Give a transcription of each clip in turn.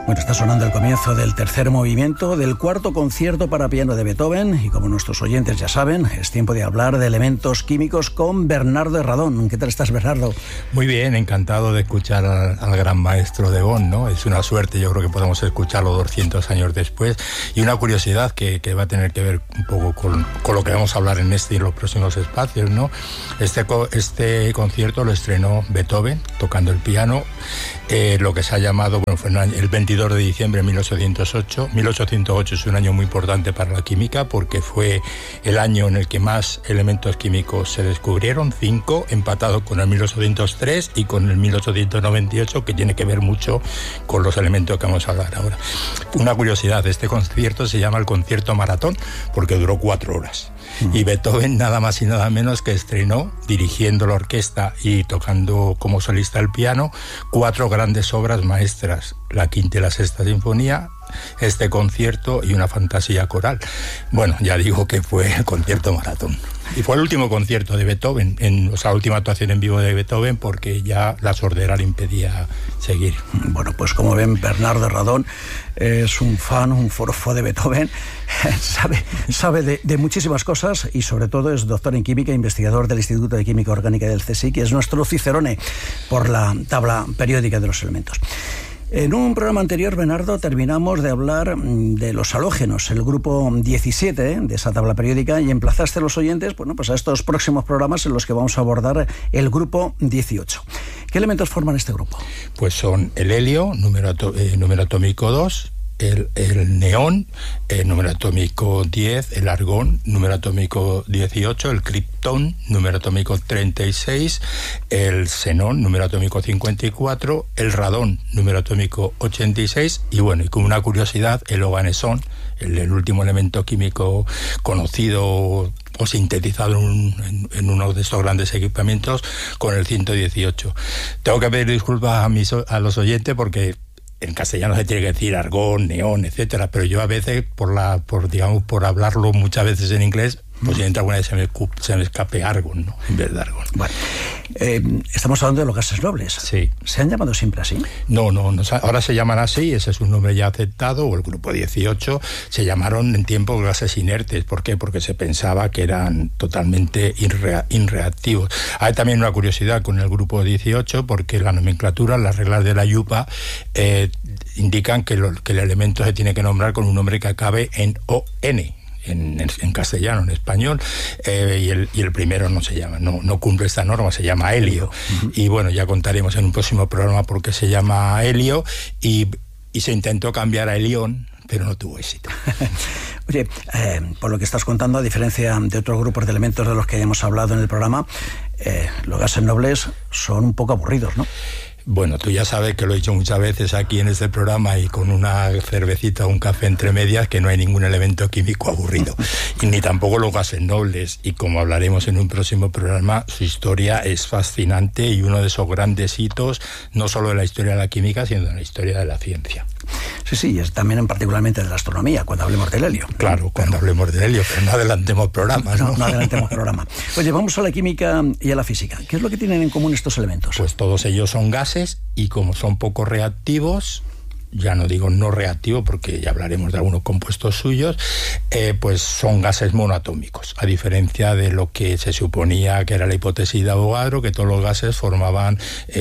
Bueno, está sonando el comienzo del tercer movimiento del cuarto concierto para piano de Beethoven y como nuestros oyentes ya saben, es tiempo de hablar de elementos químicos con Bernardo Herradón. ¿Qué tal estás, Bernardo? Muy bien, encantado de escuchar al gran maestro de Bonn, ¿no? Es una suerte, yo creo que podemos escucharlo 200 años después. Y una curiosidad que va a tener que ver un poco con lo que vamos a hablar en este y en los próximos espacios, ¿no? Este concierto lo estrenó Beethoven tocando el piano, lo que se ha llamado, bueno, fue el 22 de diciembre de 1808. 1808 es un año muy importante para la química porque fue el año en el que más elementos químicos se descubrieron, 5, empatado con el 1803 y con el 1898, que tiene que ver mucho con los elementos que vamos a hablar ahora. Una curiosidad, este concierto se llama el concierto maratón porque duró 4 horas. Y Beethoven nada más y nada menos que estrenó, dirigiendo la orquesta y tocando como solista el piano, 4 grandes obras maestras: la quinta y la sexta sinfonía, este concierto y una fantasía coral. Bueno, ya digo que fue el concierto maratón. Y fue el último concierto de Beethoven, la última actuación en vivo de Beethoven, porque ya la sordera le impedía seguir. Bueno, pues como ven, Bernardo Herradón es un fan, un forofo de Beethoven, sabe de muchísimas cosas y sobre todo es doctor en química, investigador del Instituto de Química Orgánica del CSIC, y es nuestro cicerone por la tabla periódica de los elementos. En un programa anterior, Bernardo, terminamos de hablar de los halógenos, el grupo 17 de esa tabla periódica, y emplazaste a los oyentes, bueno, pues a estos próximos programas en los que vamos a abordar el grupo 18. ¿Qué elementos forman este grupo? Pues son el helio, número atómico 2, el neón, número atómico 10, el argón, número atómico 18, el criptón, número atómico 36, el xenón, número atómico 54, el radón, número atómico 86, y bueno, y como una curiosidad, el oganesón, el último elemento químico conocido o sintetizado en uno de estos grandes equipamientos, con el 118. Tengo que pedir disculpas a los oyentes porque en castellano se tiene que decir argón, neón, etcétera, pero yo a veces por hablarlo muchas veces en inglés, pues entra alguna vez se me escape argón, ¿no? En vez de argón. Bueno, estamos hablando de los gases nobles. Sí. ¿Se han llamado siempre así? No, ahora se llaman así, ese es un nombre ya aceptado, o el grupo 18 se llamaron en tiempo gases inertes. ¿Por qué? Porque se pensaba que eran totalmente irreactivos. Hay también una curiosidad con el grupo 18, porque la nomenclatura, las reglas de la IUPAC indican que el elemento se tiene que nombrar con un nombre que acabe en ON. En castellano, en español, y el primero no se llama, no cumple esta norma, se llama helio. Y bueno, ya contaremos en un próximo programa por qué se llama helio, y se intentó cambiar a helión, pero no tuvo éxito. Oye, por lo que estás contando, a diferencia de otros grupos de elementos de los que hayamos hablado en el programa, los gases nobles son un poco aburridos, ¿no? Bueno, tú ya sabes que lo he dicho muchas veces aquí en este programa y con una cervecita o un café entre medias, que no hay ningún elemento químico aburrido, y ni tampoco los gases nobles, y como hablaremos en un próximo programa, su historia es fascinante y uno de esos grandes hitos, no solo de la historia de la química, sino de la historia de la ciencia. Sí, es también particularmente de la astronomía, cuando hablemos del helio. Claro, cuando hablemos del helio, pero no adelantemos programas, ¿no? No adelantemos programa. Oye, vamos a la química y a la física. ¿Qué es lo que tienen en común estos elementos? Pues todos ellos son gases y como son poco reactivos, ya no digo no reactivo porque ya hablaremos de algunos compuestos suyos, pues son gases monoatómicos, a diferencia de lo que se suponía que era la hipótesis de Avogadro, que todos los gases formaban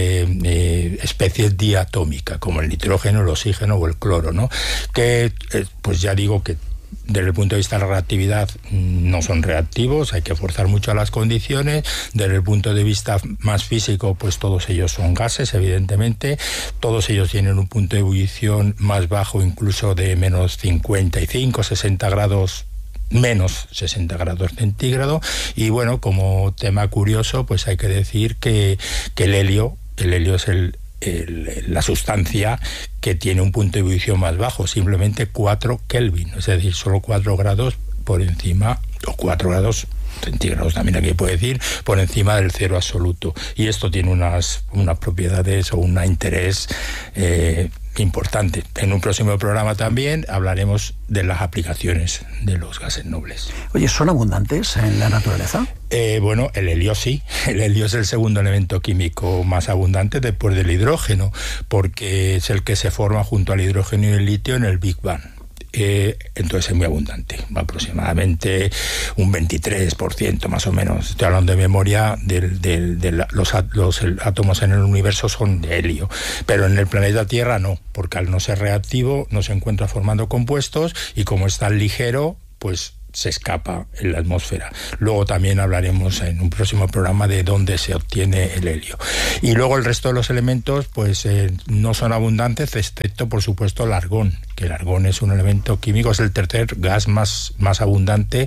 especies diatómicas, como el nitrógeno, el oxígeno o el cloro, ¿no? Que pues ya digo que desde el punto de vista de la reactividad no son reactivos, hay que forzar mucho a las condiciones. Desde el punto de vista más físico, pues todos ellos son gases, evidentemente. Todos ellos tienen un punto de ebullición más bajo, incluso de menos 55, 60 grados, menos 60 grados centígrados. Y bueno, como tema curioso, pues hay que decir que el helio es la sustancia que tiene un punto de ebullición más bajo, simplemente 4 Kelvin, es decir, solo 4 grados por encima, o 4 grados centígrados también aquí puede decir, por encima del cero absoluto. Y esto tiene unas propiedades o un interés importante. En un próximo programa también hablaremos de las aplicaciones de los gases nobles. Oye, ¿son abundantes en la naturaleza? Bueno, el helio sí. El helio es el segundo elemento químico más abundante después del hidrógeno, porque es el que se forma junto al hidrógeno y el litio en el Big Bang. Entonces es muy abundante, aproximadamente un 23% más o menos. Estoy hablando de memoria, los átomos en el universo son de helio, pero en el planeta Tierra no, porque al no ser reactivo no se encuentra formando compuestos y como es tan ligero, pues se escapa en la atmósfera. Luego también hablaremos en un próximo programa de dónde se obtiene el helio. Y luego el resto de los elementos pues no son abundantes, excepto por supuesto el argón, que el argón es un elemento químico, es el tercer gas más abundante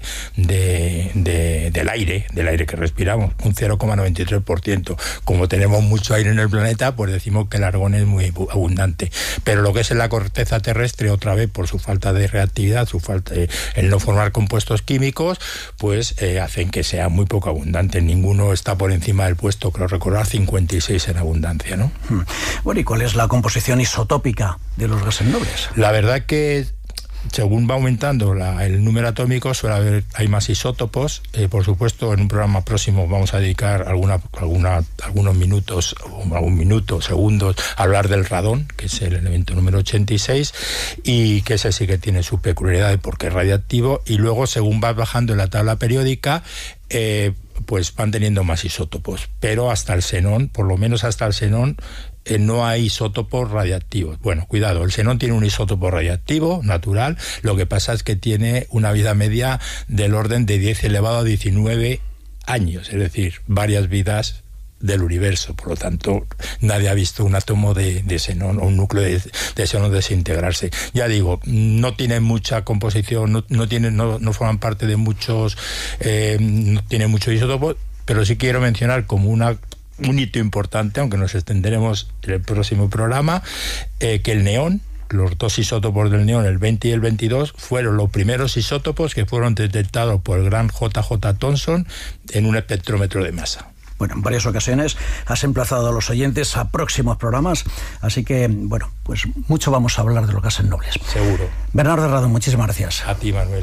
del aire que respiramos, un 0,93%. Como tenemos mucho aire en el planeta, pues decimos que el argón es muy abundante. Pero lo que es en la corteza terrestre, otra vez por su falta de reactividad, el no formar compuestos químicos, pues hacen que sea muy poco abundante. Ninguno está por encima del puesto, creo recordar, 56 en abundancia, ¿no? Bueno, ¿y cuál es la composición isotópica de los gases nobles? La verdad que según va aumentando el número atómico, hay más isótopos. Por supuesto, en un programa próximo vamos a dedicar algunos minutos, segundos, a hablar del radón, que es el elemento número 86, y que ese sí que tiene su peculiaridad porque es radiactivo, y luego, según va bajando en la tabla periódica, pues van teniendo más isótopos. Pero hasta el xenón, por lo menos hasta el xenón, no hay isótopos radiactivos. Bueno, cuidado, el xenón tiene un isótopo radiactivo natural, lo que pasa es que tiene una vida media del orden de 10 elevado a 19 años, es decir, varias vidas del universo. Por lo tanto, nadie ha visto un átomo de xenón o un núcleo de xenón desintegrarse. Ya digo, no tienen mucha composición, no forman parte de muchos, no tienen muchos isótopos, pero sí quiero mencionar como un hito importante, aunque nos extenderemos en el próximo programa, que el neón, los dos isótopos del neón, el 20 y el 22, fueron los primeros isótopos que fueron detectados por el gran J.J. Thomson en un espectrómetro de masa. Bueno, en varias ocasiones has emplazado a los oyentes a próximos programas, así que, bueno, pues mucho vamos a hablar de los gases nobles. Seguro. Bernardo de Radón, muchísimas gracias. A ti, Manuel.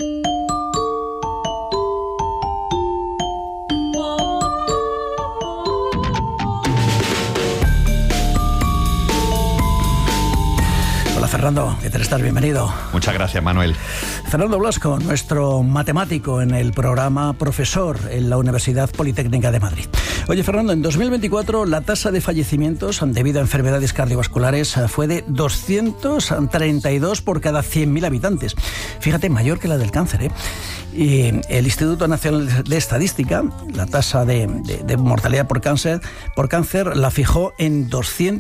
Fernando, ¿qué tal estás? Bienvenido. Muchas gracias, Manuel. Fernando Blasco, nuestro matemático en el programa, profesor en la Universidad Politécnica de Madrid. Oye, Fernando, en 2024 la tasa de fallecimientos debido a enfermedades cardiovasculares fue de 232 por cada 100.000 habitantes. Fíjate, mayor que la del cáncer, ¿eh? Y el Instituto Nacional de Estadística, la tasa de mortalidad por cáncer la fijó en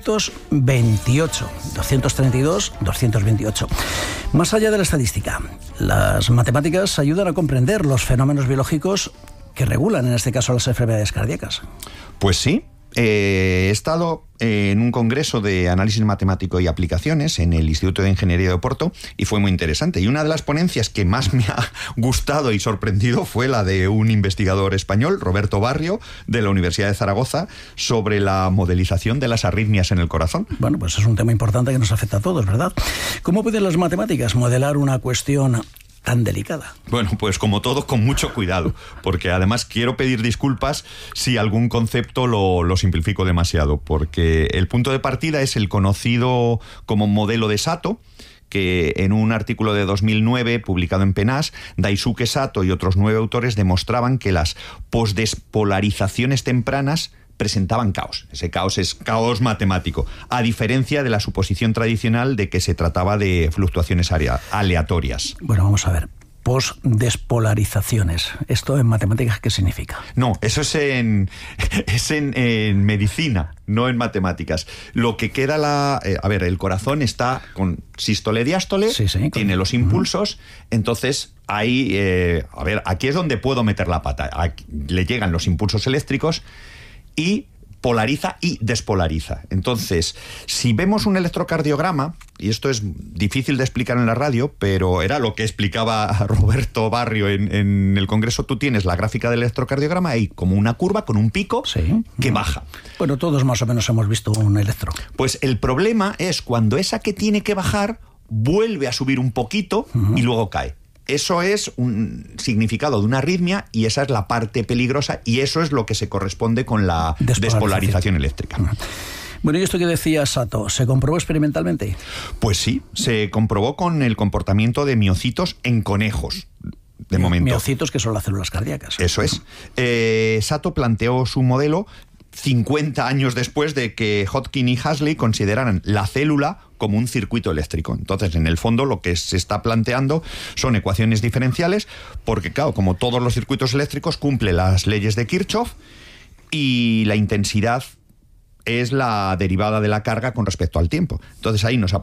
228, 232, 228. Más allá de la estadística, las matemáticas ayudan a comprender los fenómenos biológicos que regulan, en este caso, las enfermedades cardíacas. Pues sí. He estado en un congreso de análisis matemático y aplicaciones en el Instituto de Ingeniería de Oporto y fue muy interesante. Y una de las ponencias que más me ha gustado y sorprendido fue la de un investigador español, Roberto Barrio, de la Universidad de Zaragoza, sobre la modelización de las arritmias en el corazón. Bueno, pues es un tema importante que nos afecta a todos, ¿verdad? ¿Cómo pueden las matemáticas modelar una cuestión tan delicada? Bueno, pues como todo, con mucho cuidado, porque además quiero pedir disculpas si algún concepto lo simplifico demasiado, porque el punto de partida es el conocido como modelo de Sato, que en un artículo de 2009 publicado en PNAS, Daisuke Sato y otros 9 autores demostraban que las posdespolarizaciones tempranas presentaban caos. Ese caos es caos matemático, a diferencia de la suposición tradicional de que se trataba de fluctuaciones aleatorias. Bueno, vamos a ver. Posdespolarizaciones. ¿Esto en matemáticas qué significa? No, eso es en medicina, no en matemáticas. Lo que queda el corazón está con sístole, diástole, sí, tiene los impulsos, entonces ahí, aquí es donde puedo meter la pata. Aquí le llegan los impulsos eléctricos y polariza y despolariza. Entonces, si vemos un electrocardiograma, y esto es difícil de explicar en la radio, pero era lo que explicaba Roberto Barrio en el Congreso, tú tienes la gráfica del electrocardiograma ahí como una curva con un pico que baja. Bueno, todos más o menos hemos visto un electro. Pues el problema es cuando esa que tiene que bajar vuelve a subir un poquito y luego cae. Eso es un significado de una arritmia y esa es la parte peligrosa y eso es lo que se corresponde con la despolarización eléctrica. Bueno, y esto que decía Sato, ¿se comprobó experimentalmente? Pues sí, se comprobó con el comportamiento de miocitos en conejos. De momento. Miocitos, que son las células cardíacas. Eso es. Sato planteó su modelo 50 años después de que Hodgkin y Hasley consideraran la célula como un circuito eléctrico. Entonces, en el fondo, lo que se está planteando son ecuaciones diferenciales, porque, claro, como todos los circuitos eléctricos, cumple las leyes de Kirchhoff y la intensidad es la derivada de la carga con respecto al tiempo. Entonces, ahí nos